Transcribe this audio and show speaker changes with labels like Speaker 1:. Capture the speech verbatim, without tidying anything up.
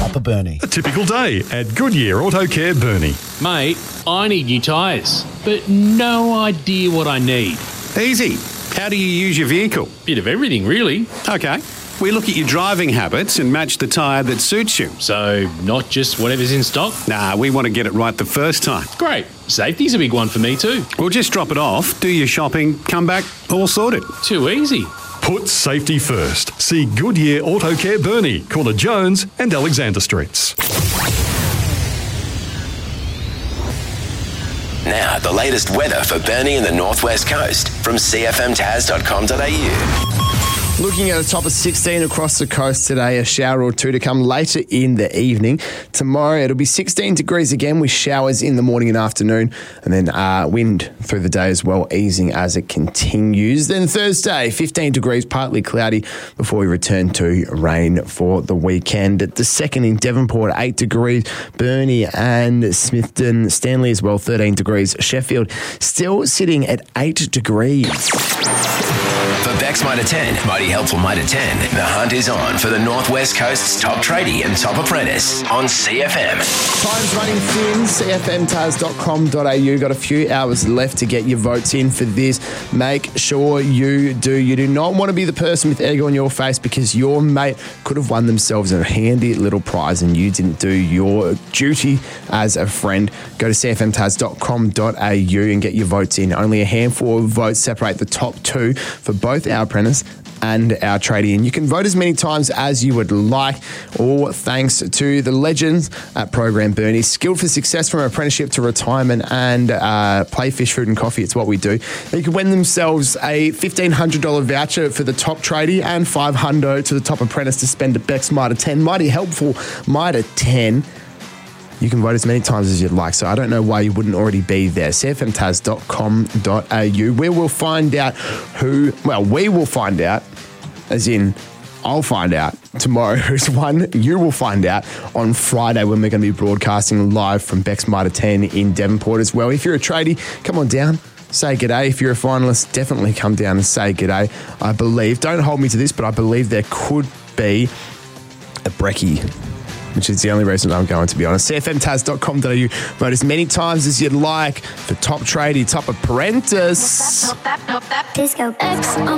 Speaker 1: top of Burnie.
Speaker 2: A typical day at Goodyear Auto Care Burnie.
Speaker 3: Mate, I need new tyres, but no idea what I need.
Speaker 4: Easy. How do you use your vehicle?
Speaker 3: Bit of everything, really.
Speaker 4: Okay. We look at your driving habits and match the tyre that suits you.
Speaker 3: So, not just whatever's in stock?
Speaker 4: Nah, we want to get it right the first time.
Speaker 3: Great. Safety's a big one for me too.
Speaker 4: We'll just drop it off, do your shopping, come back, all sorted.
Speaker 3: Too easy.
Speaker 2: Put safety first. See Goodyear Auto Care Burnie, corner Jones and Alexander Streets.
Speaker 5: Now, the latest weather for Burnie and the Northwest Coast from c f m taz dot com dot a u.
Speaker 6: Looking at a top of sixteen across the coast today, a shower or two to come later in the evening. Tomorrow it'll be sixteen degrees again with showers in the morning and afternoon, and then uh, wind through the day as well, easing as it continues. Then Thursday, fifteen degrees, partly cloudy before we return to rain for the weekend. At the second in Devonport, eight degrees. Burnie and Smithton, Stanley as well, thirteen degrees. Sheffield still sitting at eight degrees.
Speaker 5: For Bex Mitre ten, Mighty Helpful Mitre ten, the hunt is on for the Northwest Coast's top tradie and top apprentice on C F M.
Speaker 6: Time's running thin, c f m taz dot com dot a u. Got a few hours left to get your votes in for this. Make sure you do. You do not want to be the person with egg on your face because your mate could have won themselves a handy little prize and you didn't do your duty as a friend. Go to c f m taz dot com dot a u and get your votes in. Only a handful of votes separate the top two for both our apprentice and our tradie, and you can vote as many times as you would like, all thanks to the legends at Program Burnie. Skilled for success from apprenticeship to retirement and uh, play fish, food and coffee. It's what we do. They can win themselves a fifteen hundred dollars voucher for the top tradie and five hundred dollars to the top apprentice to spend at Bex Mitre ten. Mighty Helpful Mitre ten. You can vote as many times as you'd like, so I don't know why you wouldn't already be there. c f m taz dot com dot a u. We will find out who, well, we will find out, as in I'll find out tomorrow who's won. You will find out on Friday when we're going to be broadcasting live from Bex Mitre ten in Devonport as well. If you're a tradie, come on down. Say g'day. If you're a finalist, definitely come down and say g'day. I believe, don't hold me to this, but I believe there could be a brekkie, which is the only reason I'm going, to be honest. c f m taz dot com dot a u. Vote as many times as you'd like for top tradie, top apprentice.
Speaker 7: Disco X.